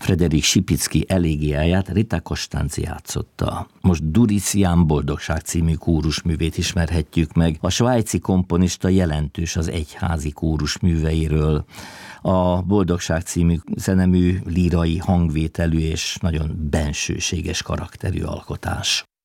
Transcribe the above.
Frederik Sipicki elégiáját Rita Costanzi játszotta. Most Durician Boldogság című kórusművét ismerhetjük meg. A svájci komponista jelentős az egyházi kórusműveiről. A Boldogság című zenemű lírai hangvételű és nagyon bensőséges karakterű alkotás.